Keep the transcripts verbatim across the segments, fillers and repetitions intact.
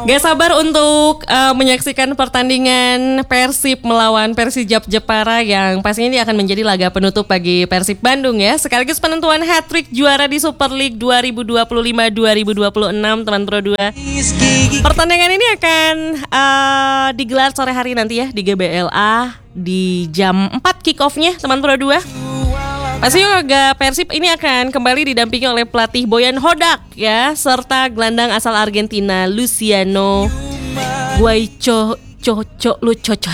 Gak sabar untuk uh, menyaksikan pertandingan Persib melawan Persijap Jepara yang pastinya ini akan menjadi laga penutup bagi Persib Bandung ya. Sekaligus penentuan hat-trick juara di Super League dua ribu dua puluh lima dua ribu dua puluh enam teman Pro dua. Pertandingan ini akan uh, digelar sore hari nanti ya di G B L A di jam empat kick off-nya teman Pro dua. Pasti juga Persib ini akan kembali didampingi oleh pelatih Boyan Hodak ya, serta gelandang asal Argentina Luciano Guaicho Coco Lucoco.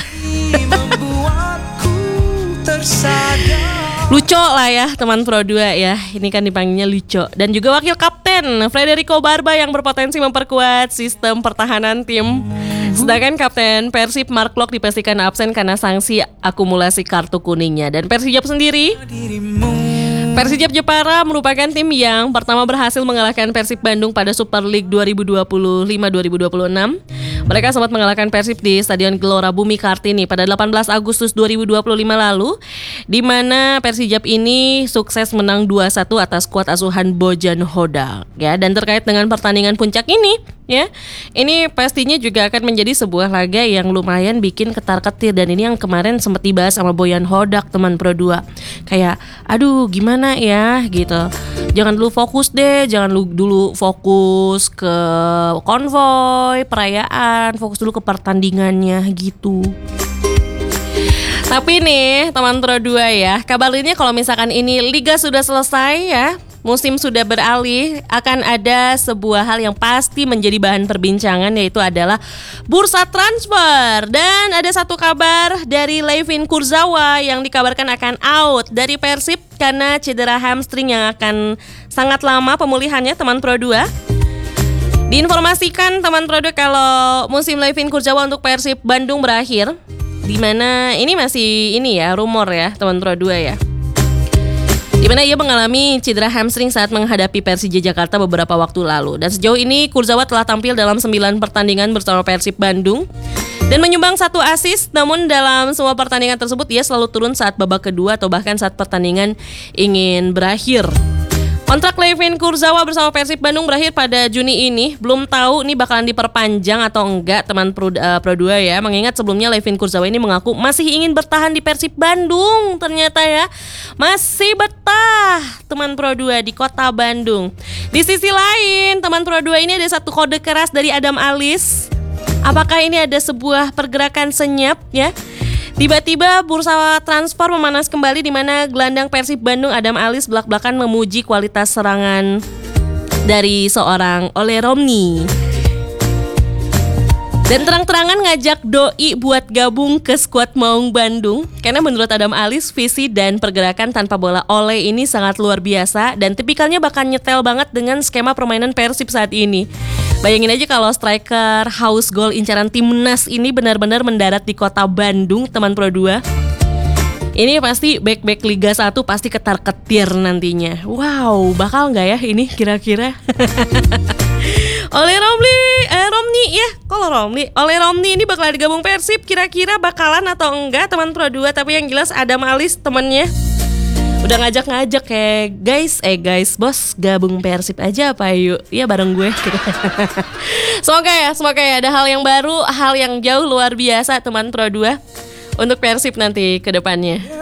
Luco lah ya teman Pro dua ya. Ini kan dipanggilnya Luco. Dan juga wakil kapten Federico Barba yang berpotensi memperkuat sistem pertahanan tim. Sedangkan kapten Persib Mark Klok dipastikan absen karena sanksi akumulasi kartu kuningnya. Dan Persijap sendiri, Persijap Jepara merupakan tim yang pertama berhasil mengalahkan Persib Bandung pada Super League dua ribu dua puluh lima dua ribu dua puluh enam. Mereka sempat mengalahkan Persib di Stadion Gelora Bumi Kartini pada delapan belas Agustus dua ribu dua puluh lima lalu, di mana Persijap ini sukses menang dua satu atas skuad asuhan Bojan Hodak ya. Dan terkait dengan pertandingan puncak ini ya, ini pastinya juga akan menjadi sebuah laga yang lumayan bikin ketar-ketir. Dan ini yang kemarin sempat dibahas sama Boyan Hodak teman Pro dua. Kayak aduh gimana ya gitu. Jangan dulu fokus deh, jangan dulu fokus ke konvoy, perayaan, fokus dulu ke pertandingannya gitu. Tapi nih teman Pro dua ya, kabarnya kalau misalkan ini liga sudah selesai ya, musim sudah beralih, akan ada sebuah hal yang pasti menjadi bahan perbincangan, yaitu adalah bursa transfer. Dan ada satu kabar dari Levin Kurzawa yang dikabarkan akan out dari Persib karena cedera hamstring yang akan sangat lama pemulihannya teman Pro dua. Diinformasikan teman Pro dua kalau musim Levin Kurzawa untuk Persib Bandung berakhir, di mana ini masih ini ya rumor ya teman Pro dua ya, di mana ia mengalami cedera hamstring saat menghadapi Persija Jakarta beberapa waktu lalu. Dan sejauh ini Kurzawa telah tampil dalam sembilan pertandingan bersama Persib Bandung dan menyumbang satu assist. Namun dalam semua pertandingan tersebut ia selalu turun saat babak kedua atau bahkan saat pertandingan ingin berakhir. Kontrak Levin Kurzawa bersama Persib Bandung berakhir pada Juni ini. Belum tahu nih bakalan diperpanjang atau enggak teman Pro, uh, Pro dua ya. Mengingat sebelumnya Levin Kurzawa ini mengaku masih ingin bertahan di Persib Bandung. Ternyata ya masih betah teman Pro dua di kota Bandung. Di sisi lain teman Pro dua ini ada satu kode keras dari Adam Alis. Apakah ini ada sebuah pergerakan senyap ya? Tiba-tiba bursa transfer memanas kembali, di mana gelandang Persib Bandung Adam Alis belak-belakan memuji kualitas serangan dari seorang Ole Romni. Dan terang-terangan ngajak doi buat gabung ke skuad Maung Bandung. Karena menurut Adam Alis, visi dan pergerakan tanpa bola Ole ini sangat luar biasa dan tipikalnya bakal nyetel banget dengan skema permainan Persib saat ini. Bayangin aja kalau striker house goal incaran timnas ini benar-benar mendarat di kota Bandung teman Pro dua. Ini pasti back-back Liga satu pasti ketar-ketir nantinya. Wow, bakal gak ya ini kira-kira? Oleh Romli, eh Romni ya, kalau Romli, oleh Romni ini bakal digabung Persib, kira-kira bakalan atau enggak teman Pro dua. Tapi yang jelas Adam Alis temennya udah ngajak-ngajak kayak guys, eh guys, bos gabung Persib aja apa yuk, ya bareng gue gitu. Semoga ya, semoga ya ada hal yang baru, hal yang jauh luar biasa teman Pro dua untuk Persib nanti ke depannya.